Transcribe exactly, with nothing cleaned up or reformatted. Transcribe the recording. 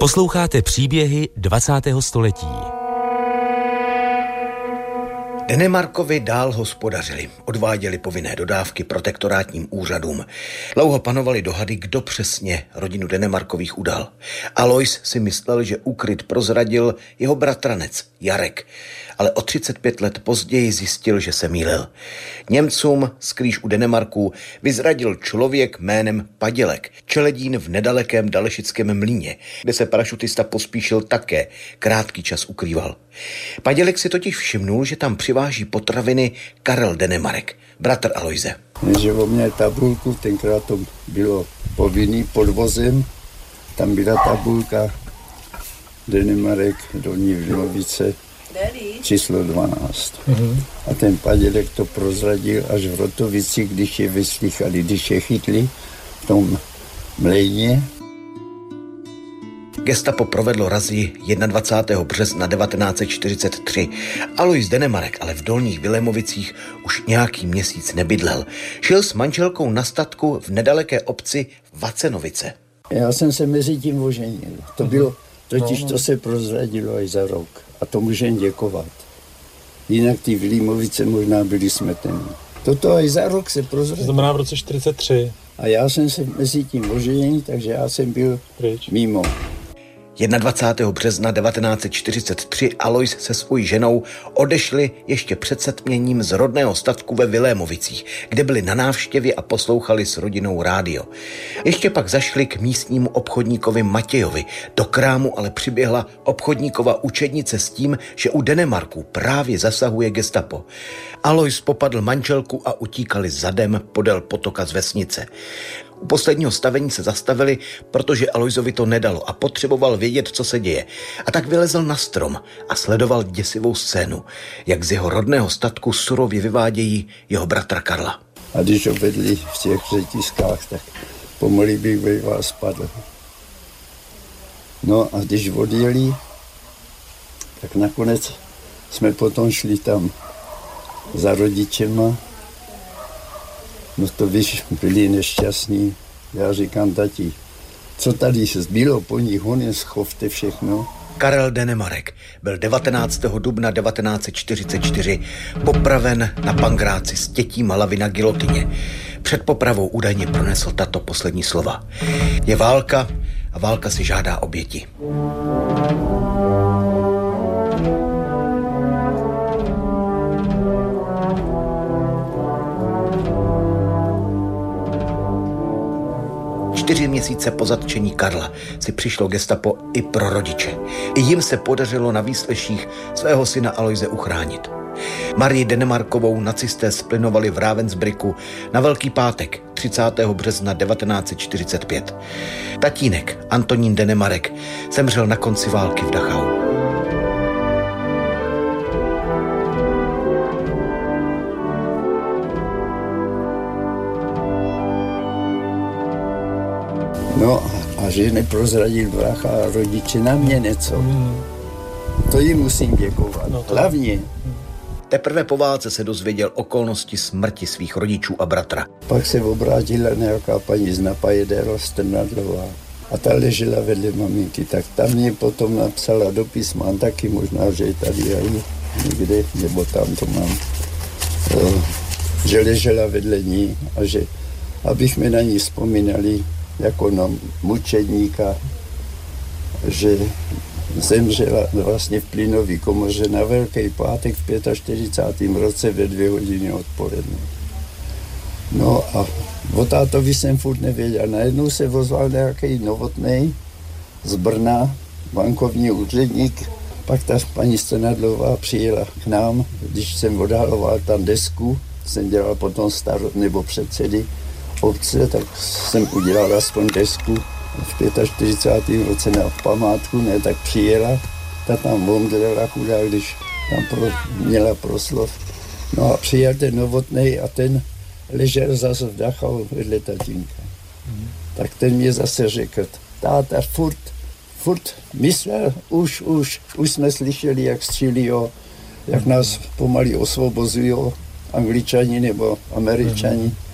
Posloucháte příběhy dvacátého století. Denemarkovi dál hospodařili, odváděli povinné dodávky protektorátním úřadům. Dlouho panovaly dohady, kdo přesně rodinu Denemarkových udal. Alois si myslel, že úkryt prozradil jeho bratranec Jarek, ale o třicet pět let později zjistil, že se mýlil. Němcům skrýž u Denemarků vyzradil člověk jménem Padělek, čeledín v nedalekém Dalešickém mlýně, kde se parašutista Pospíšil také krátký čas ukrýval. Padělek si totiž všimnul, že tam přiváží potraviny Karel Denemarek, bratr Aloise. Že o mě tabulku, tenkrát to bylo povinný podvozem, tam byla tabulka Denemarek, Dolní Vlinovice, číslo dvanáct. Mm-hmm. A ten Padělek to prozradil až v Rotovici, když je vyslýchali, když je chytli v tom mlejně. Gestapo provedlo razii dvacátého prvního března devatenáct set čtyřicet tři. Alois Denemarek ale v Dolních Vilémovicích už nějaký měsíc nebydlel. Žil s manželkou na statku v nedaleké obci Vacenovice. Já jsem se mezi tím oženil. To bylo, totiž to se prozradilo i za rok. A to můžem děkovat. Jinak ty Vilímovice možná byly smeteny. Toto i za rok se prozradilo. To znamená v roce čtyřicet tři. A já jsem se mezi tím oženil, takže já jsem byl Pryč. mimo. dvacátého prvního března devatenáct set čtyřicet tři Alois se svojí ženou odešli ještě před setměním z rodného statku ve Vilémovicích, kde byli na návštěvě a poslouchali s rodinou rádio. Ještě pak zašli k místnímu obchodníkovi Matějovi. Do krámu ale přiběhla obchodníkova učednice s tím, že u Denemarků právě zasahuje gestapo. Alois popadl manželku a utíkali zadem podél potoka z vesnice. U posledního stavení se zastavili, protože Aloisovi to nedalo a potřeboval vědět, co se děje. A tak vylezl na strom a sledoval děsivou scénu, jak z jeho rodného statku surově vyvádějí jeho bratra Karla. A když ho vedli v těch řetiskách, tak pomalu bych ve vás spadl. No a když odjeli, tak nakonec jsme potom šli tam za rodičema. No to víš, byli nešťastní. Já říkám, tati, co tady se zbylo po nich, honě schovte všechno. Karel Denemarek byl devatenáctého dubna devatenáct set čtyřicet čtyři popraven na Pangráci s tětí Malavy na gilotině. Před popravou údajně pronesl tato poslední slova. Je válka a válka si žádá oběti. Čtyři měsíce po zatčení Karla si přišlo gestapo i pro rodiče. I jim se podařilo na výsleších svého syna Aloise uchránit. Marii Denemarkovou nacisté splynovali v Ravensbrücku na Velký pátek třicátého března devatenáct set čtyřicet pět. Tatínek Antonín Denemarek zemřel na konci války v Dachau. No a že neprozradil brácha a rodiče na mě něco. Hmm. To jim musím děkovat. No to... Hlavně. Teprve po válce se dozvěděl okolnosti smrti svých rodičů a bratra. Pak se obrátila nějaká paní z Napajedera Strnadlová a ta ležela vedle maminky. Tak tam mě potom napsala dopis, mám taky, možná, že je tady aj někde, nebo tam to mám, že ležela vedle ní a že abych mi na ní vzpomínali jako na mučedníka, že zemřela vlastně v plynové komoře na Velký pátek v čtyřicátém pátém roce ve dvě hodiny odpoledne. No a o tátovi jsem furt nevěděl. Najednou se ozval nějaký Novotnej z Brna, bankovní úředník. Pak ta paní Strnadlová přijela k nám, když jsem odhaloval tam desku, jsem dělal potom starot nebo předsedy obce, tak jsem udělal aspoň desku v čtyřicátém pátém roce na památku, ne, tak přijela, ta tam omdlela chudá, když tam pro, měla proslov. No a přijel ten Novotnej a ten ležel zase v Dachau vedle tatínka. Mm. Tak ten mě zase řekl, táta furt, furt myslel, už, už, už jsme slyšeli, jak střílí, jak nás pomalu osvobozují Angličani nebo Američani. Mm.